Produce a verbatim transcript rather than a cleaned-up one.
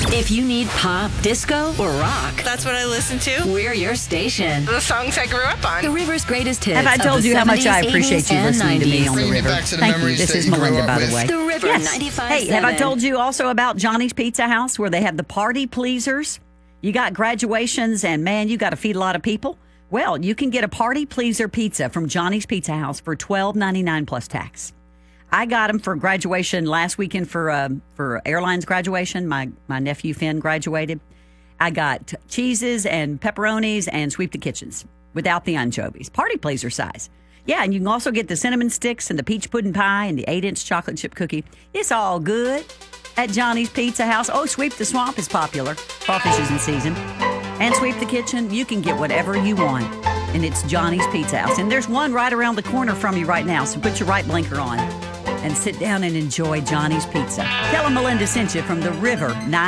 If you need pop, disco, or rock, That's what I listen to. we're your station. The songs I grew up The on. River's greatest hits. Have I of told the you how much I seventies, appreciate you eighties, listening and to me nineties. on the Bring me river? back to the Thank you. memories This that is you grew Melinda, up by the with. way. The River Yes. ninety-five. Hey, have I told you also about Johnny's Pizza House where they have the party pleasers? You got graduations and man, you got to feed a lot of people. Well, you can get a party pleaser pizza from Johnny's Pizza House for twelve ninety-nine plus tax. I got them for graduation last weekend for uh, for airlines graduation. My my nephew Finn graduated. I got cheeses and pepperonis and sweep the kitchens without the anchovies. Party pleaser size. Yeah, and you can also get the cinnamon sticks and the peach pudding pie and the eight-inch chocolate chip cookie. It's all good at Johnny's Pizza House. Oh, Sweep the Swamp is popular. Crawfish is in season. And Sweep the Kitchen, you can get whatever you want. And it's Johnny's Pizza House. And there's one right around the corner from you right now, so put your right blinker on and sit down and enjoy Johnny's Pizza. Tell them Melinda sent you from the River nine.